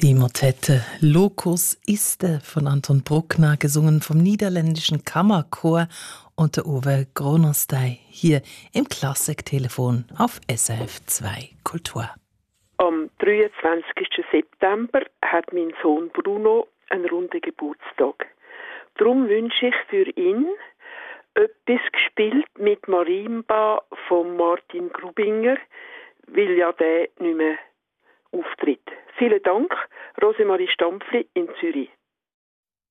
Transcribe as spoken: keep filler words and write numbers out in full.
Die Motette Locus Iste von Anton Bruckner, gesungen vom niederländischen Kammerchor unter Uwe Gronostay, hier im Klassiktelefon auf S R F zwei Kultur. Am dreiundzwanzigsten September hat mein Sohn Bruno einen runden Geburtstag. Darum wünsche ich für ihn etwas gespielt mit Marimba von Martin Grubinger, weil ja der nicht mehr auftritt. Vielen Dank, Rosemarie Stampfli in Zürich.